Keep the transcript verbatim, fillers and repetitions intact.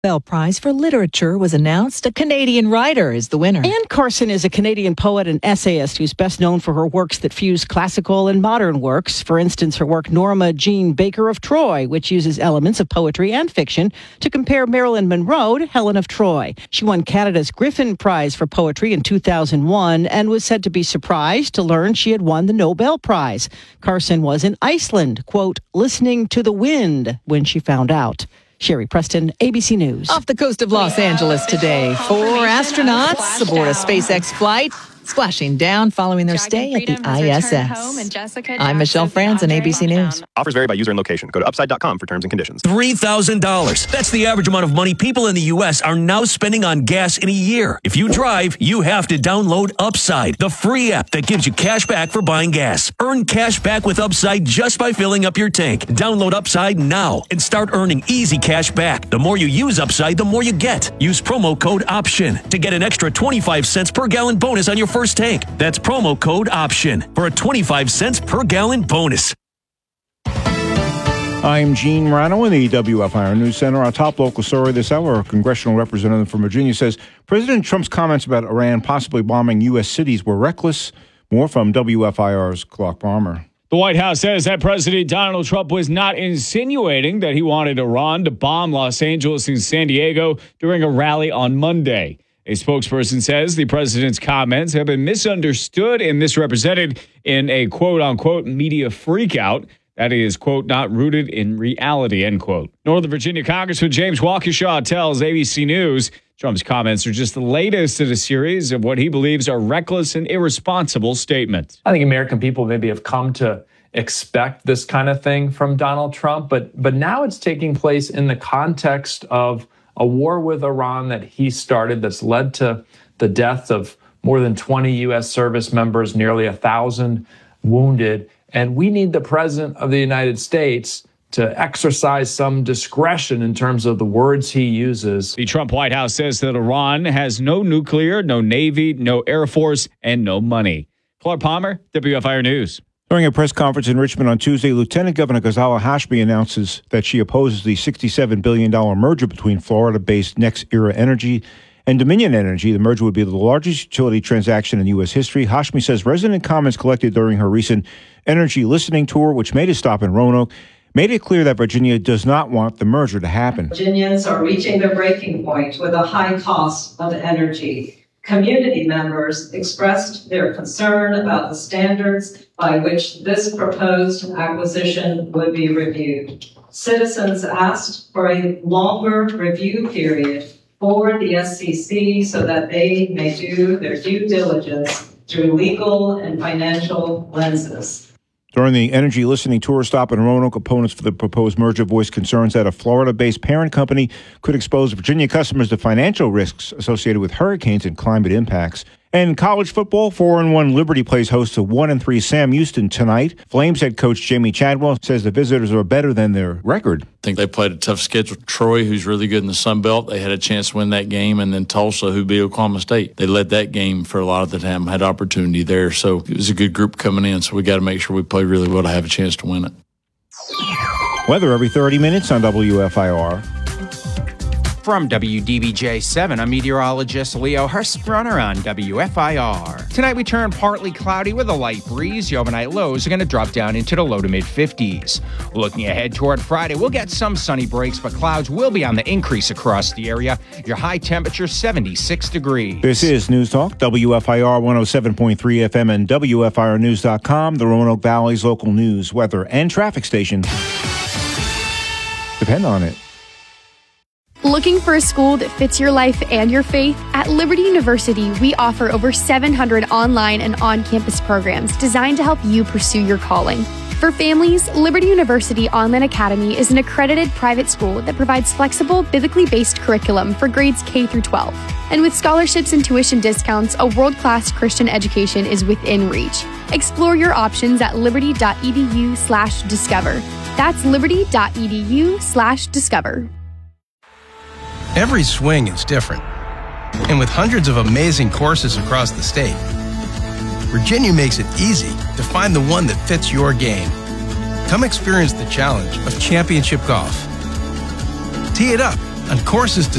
Nobel Prize for Literature was announced. A Canadian writer is the winner. Anne Carson is a Canadian poet and essayist who's best known for her works that fuse classical and modern works. For instance, her work Norma Jean Baker of Troy, which uses elements of poetry and fiction to compare Marilyn Monroe to Helen of Troy. She won Canada's Griffin Prize for Poetry in two thousand one and was said to be surprised to learn she had won the Nobel Prize. Carson was in Iceland, quote, listening to the wind when she found out. Sherry Preston, A B C News. Off the coast of Los Angeles today, four astronauts aboard a SpaceX flight splashing down following their stay at the I S S. I'm Michelle Franzen, A B C News. Offers vary by user and location. Go to upside dot com for terms and conditions. three thousand dollars. That's the average amount of money people in the U S are now spending on gas in a year. If you drive, you have to download Upside, the free app that gives you cash back for buying gas. Earn cash back with Upside just by filling up your tank. Download Upside now and start earning easy cash back. The more you use Upside, the more you get. Use promo code OPTION to get an extra twenty-five cents per gallon bonus on your first tank. That's promo code OPTION for a twenty-five cents per gallon bonus. I'm Gene Rano in the W F I R News Center. Our top local story this hour, a congressional representative from Virginia says President Trump's comments about Iran possibly bombing U S cities were reckless. More from W F I R's Clark Palmer. The White House says that President Donald Trump was not insinuating that he wanted Iran to bomb Los Angeles and San Diego during a rally on Monday. A spokesperson says the president's comments have been misunderstood and misrepresented in a quote-unquote media freakout that is, quote, not rooted in reality, end quote. Northern Virginia Congressman James Waukesha tells A B C News Trump's comments are just the latest in a series of what he believes are reckless and irresponsible statements. I think American people maybe have come to expect this kind of thing from Donald Trump, but but now it's taking place in the context of a war with Iran that he started that's led to the death of more than twenty U S service members, nearly a thousand wounded. And we need the president of the United States to exercise some discretion in terms of the words he uses. The Trump White House says that Iran has no nuclear, no Navy, no Air Force, and no money. Clark Palmer, W F I R News. During a press conference in Richmond on Tuesday, Lieutenant Governor Ghazala Hashmi announces that she opposes the sixty-seven billion dollars merger between Florida-based NextEra Energy and Dominion Energy. The merger would be the largest utility transaction in U S history. Hashmi says resident comments collected during her recent energy listening tour, which made a stop in Roanoke, made it clear that Virginia does not want the merger to happen. Virginians are reaching their breaking point with a high cost of energy. Community members expressed their concern about the standards by which this proposed acquisition would be reviewed. Citizens asked for a longer review period for the S C C so that they may do their due diligence through legal and financial lenses. During the energy listening tour stop in Roanoke, opponents for the proposed merger voiced concerns that a Florida-based parent company could expose Virginia customers to financial risks associated with hurricanes and climate impacts. And college football, four and one Liberty plays host to one and three Sam Houston tonight. Flames head coach Jamie Chadwell says the visitors are better than their record. I think they played a tough schedule. Troy, who's really good in the Sun Belt, they had a chance to win that game. And then Tulsa, who beat Oklahoma State, they led that game for a lot of the time, had opportunity there. So it was a good group coming in. So we got to make sure we play really well to have a chance to win it. Weather every thirty minutes on W F I R. From W D B J seven, I'm meteorologist Leo Hurstrunner on W F I R. Tonight we turn partly cloudy with a light breeze. The overnight lows are going to drop down into the low to mid fifties. Looking ahead toward Friday, we'll get some sunny breaks, but clouds will be on the increase across the area. Your high temperature, seventy-six degrees. This is News Talk, W F I R one oh seven point three F M and W F I R news dot com, the Roanoke Valley's local news, weather, and traffic station. Depend on it. Looking for a school that fits your life and your faith? At Liberty University, we offer over seven hundred online and on-campus programs designed to help you pursue your calling. For families, Liberty University Online Academy is an accredited private school that provides flexible, biblically based curriculum for grades K through twelve. And with scholarships and tuition discounts, a world-class Christian education is within reach. Explore your options at liberty.edu slash discover. That's liberty.edu slash discover. Every swing is different, and with hundreds of amazing courses across the state, Virginia makes it easy to find the one that fits your game. Come experience the challenge of championship golf. Tee it up on courses